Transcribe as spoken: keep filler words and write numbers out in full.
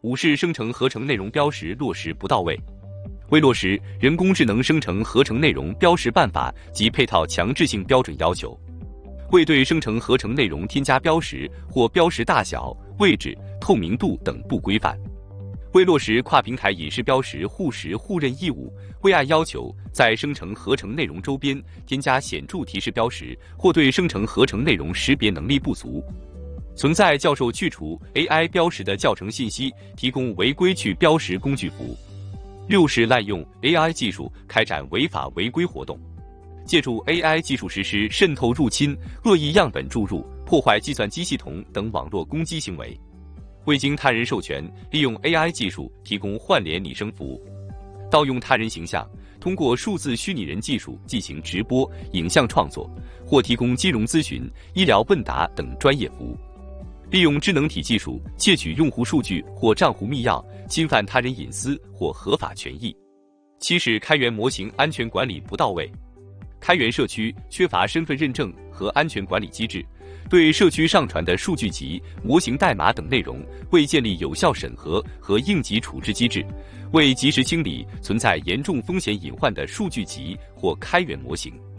五是生成合成内容标识落实不到位。未落实人工智能生成合成内容标识办法及配套强制性标准要求，未对生成合成内容添加标识或标识大小、位置、透明度等不规范。未落实跨平台隐式标识互识互认义务，未按要求在生成合成内容周边添加显著提示标识，或对生成合成内容识别能力不足，存在教授去除 A I 标识的教程信息，提供违规去标识工具服务。六是滥用 A I 技术开展违法违规活动，借助 A I 技术实施渗透入侵、恶意样本注入、破坏计算机系统等网络攻击行为。未经他人授权，利用 A I 技术提供换脸拟声服务，盗用他人形象，通过数字虚拟人技术进行直播、影像创作，或提供金融咨询、医疗问答等专业服务。利用智能体技术窃取用户数据或账户密钥，侵犯他人隐私或合法权益。七是开源模型安全管理不到位。开源社区缺乏身份认证和安全管理机制，对社区上传的数据集、模型代码等内容未建立有效审核和应急处置机制，未及时清理存在严重风险隐患的数据集或开源模型。